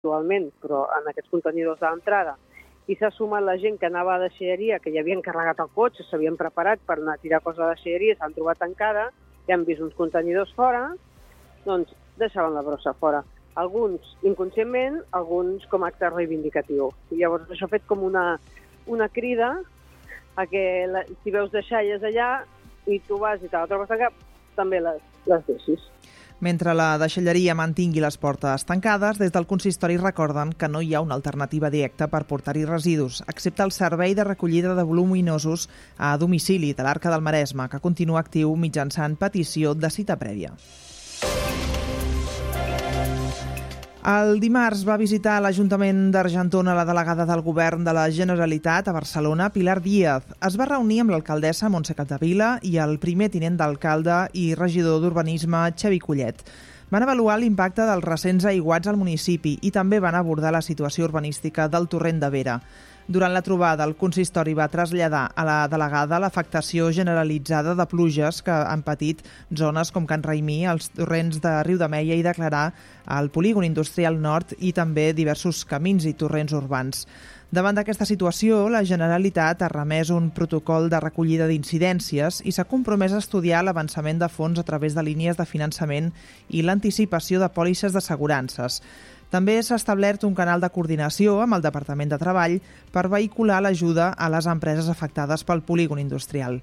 actualment, però en aquests contenidors d'entrada, i s'ha sumat la gent que anava a deixalleria, que ja havien carregat el cotxe, s'havien preparat per anar a tirar coses a deixalleria, s'han trobat tancada, i han vist uns contenidors fora, doncs deixaven la brossa fora. Alguns inconscientment, alguns com a acte reivindicatiu. I llavors això ha fet com una crida a que si veus deixalles allà i tu vas i te la trobes tancada, també les deixis. Mentre la deixalleria mantingui les portes tancades, des del consistori recorden que no hi ha una alternativa directa per portar-hi residus, excepte el servei de recollida de voluminosos a domicili de l'Arca del Maresme, que continua actiu mitjançant petició de cita prèvia. El dimarts va visitar a l'Ajuntament d'Argentona la delegada del Govern de la Generalitat a Barcelona, Pilar Díaz. Es va reunir amb l'alcaldessa Montse Capdevila i el primer tinent d'alcalde i regidor d'Urbanisme, Xavi Collet. Van avaluar l'impacte dels recents aiguats al municipi i també van abordar la situació urbanística del torrent de Vera. Durant la trobada, el consistori va traslladar a la delegada l'afectació generalitzada de pluges que han patit zones com Can Raimí, els torrents de Riudemeia i declarar el polígon industrial nord i també diversos camins i torrents urbans. Davant d'aquesta situació, la Generalitat ha remès un protocol de recollida d'incidències i s'ha compromès a estudiar l'avançament de fons a través de línies de finançament i l'anticipació de pòlisses d'assegurances. També s'ha establert un canal de coordinació amb el Departament de Treball per vehicular l'ajuda a les empreses afectades pel polígon industrial.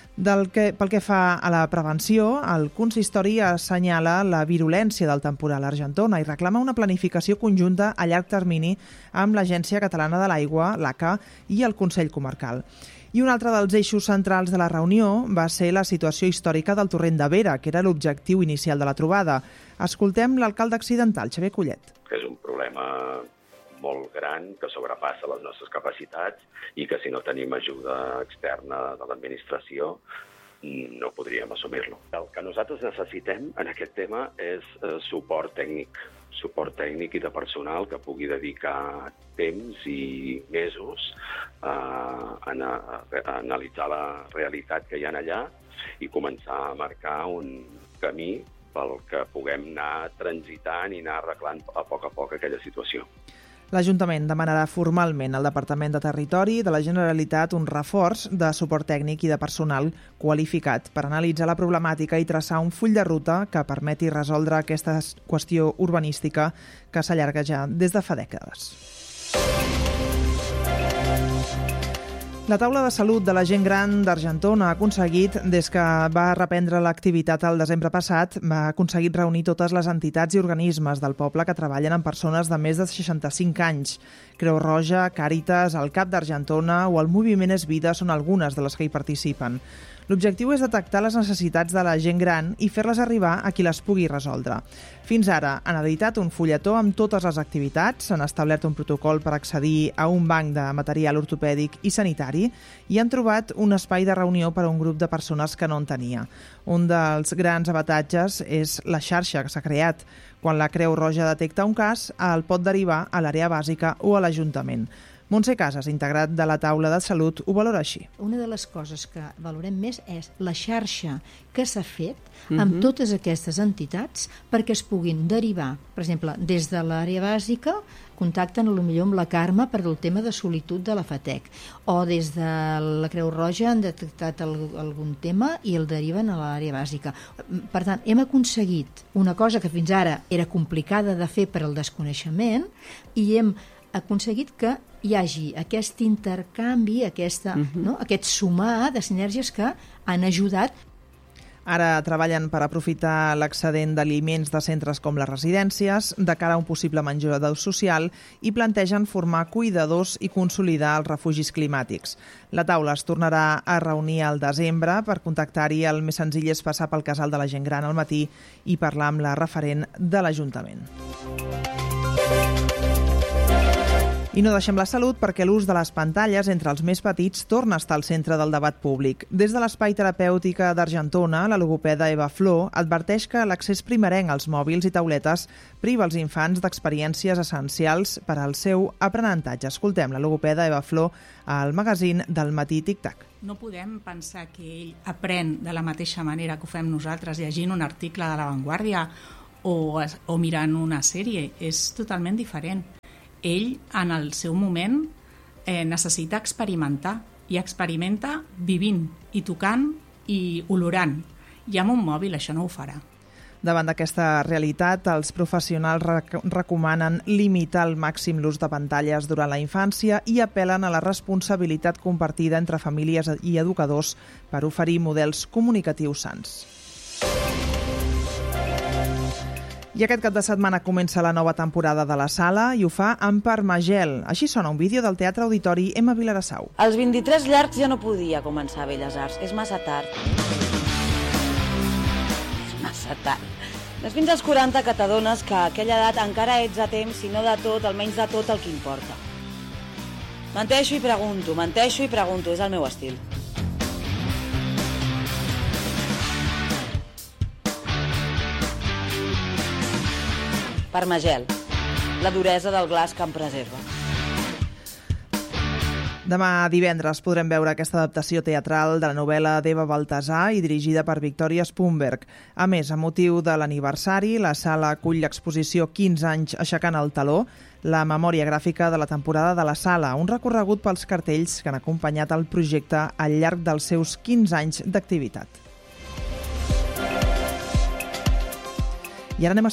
Pel que fa a la prevenció, el consistori assenyala la virulència del temporal a Argentona i reclama una planificació conjunta a llarg termini amb l'Agència Catalana de l'Aigua, l'ACA, i el Consell Comarcal. I un altre dels eixos centrals de la reunió va ser la situació històrica del torrent de Vera, que era l'objectiu inicial de la trobada. Escoltem l'alcalde accidental, Xavier Collet. Que és un problema molt gran, que sobrepassa les nostres capacitats i que si no tenim ajuda externa de l'administració no podríem assumir-lo. El que nosaltres necessitem en aquest tema és suport tècnic i de personal que pugui dedicar temps i mesos a analitzar la realitat que hi ha allà i començar a marcar un camí pel que puguem anar transitant i anar arreglant a poc aquella situació. L'Ajuntament demanarà formalment al Departament de Territori de la Generalitat un reforç de suport tècnic i de personal qualificat per analitzar la problemàtica i traçar un full de ruta que permeti resoldre aquesta qüestió urbanística que s'allarga ja des de fa dècades. La taula de salut de la gent gran d'Argentona ha aconseguit, des que va reprendre l'activitat el desembre passat, va aconseguit reunir totes les entitats i organismes del poble que treballen amb persones de més de 65 anys. Creu Roja, Càritas, el CAP d'Argentona o el Moviment És Vida són algunes de les que hi participen. L'objectiu és detectar les necessitats de la gent gran i fer-les arribar a qui les pugui resoldre. Fins ara han editat un fulletó amb totes les activitats, s'han establert un protocol per accedir a un banc de material ortopèdic i sanitari i han trobat un espai de reunió per a un grup de persones que no en tenia. Un dels grans avantatges és la xarxa que s'ha creat. Quan la Creu Roja detecta un cas, el pot derivar a l'àrea bàsica o a l'Ajuntament. Montse Casas, integrat de la taula de salut, ho valora així. Una de les coses que valorem més és la xarxa que s'ha fet amb totes aquestes entitats perquè es puguin derivar, per exemple, des de l'àrea bàsica, contacten potser amb la Carme per el tema de solitud de la FATEC, o des de la Creu Roja han detectat algun tema i el deriven a l'àrea bàsica. Per tant, hem aconseguit una cosa que fins ara era complicada de fer per al desconeixement i hem aconseguit que hi hagi aquest intercanvi, aquest sumar de sinergies que han ajudat. Ara treballen per aprofitar l'excedent d'aliments de centres com les residències de cara a un possible menjador social i plantegen formar cuidadors i consolidar els refugis climàtics. La taula es tornarà a reunir al desembre. Per contactar-hi, el més senzill és passar pel casal de la gent gran al matí i parlar amb la referent de l'Ajuntament. I no deixem la salut perquè l'ús de les pantalles entre els més petits torna a estar al centre del debat públic. Des de l'Espai Terapèutica d'Argentona, la logopeda Eva Flor adverteix que l'accés primerenc als mòbils i tauletes priva els infants d'experiències essencials per al seu aprenentatge. Escoltem la logopeda Eva Flor al magazín del Matí Tic-Tac. No podem pensar que ell aprèn de la mateixa manera que ho fem nosaltres llegint un article de La Vanguardia o mirant una sèrie. És totalment diferent. Ell, en el seu moment, necessita experimentar, i experimenta vivint i tocant i olorant. I amb un mòbil això no ho farà. Davant d'aquesta realitat, els professionals recomanen limitar al màxim l'ús de pantalles durant la infància i apel·len a la responsabilitat compartida entre famílies i educadors per oferir models comunicatius sants. I aquest cap de setmana comença la nova temporada de la Sala i ho fa amb Parmagel. Així sona un vídeo del Teatre Auditori Emma Vilarassau. Als 23 llargs ja no podia començar a Belles Arts. És massa tard. És massa tard. No és fins als 40 que t'adones que a aquella edat encara ets a temps, si no de tot, almenys de tot el que importa. Menteixo i pregunto, és el meu estil. Parmagel, la duresa del glaç que em preserva. Demà divendres podrem veure aquesta adaptació teatral de la novel·la d'Eva Baltasar i dirigida per Victòria Spunberg. A més, a motiu de l'aniversari, la Sala acull l'exposició 15 anys aixecant el taló, la memòria gràfica de la temporada de la Sala, un recorregut pels cartells que han acompanyat el projecte al llarg dels seus 15 anys d'activitat. I ara anem a